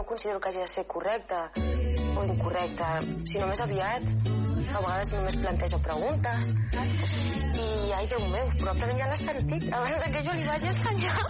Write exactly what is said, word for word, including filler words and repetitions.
no considero que hagi de ser correcte o incorrecte, sinó més aviat a vegades només plantejo preguntes i, ai, Déu meu, probablement ja l'has sentit abans que jo li vagi a ensenyar.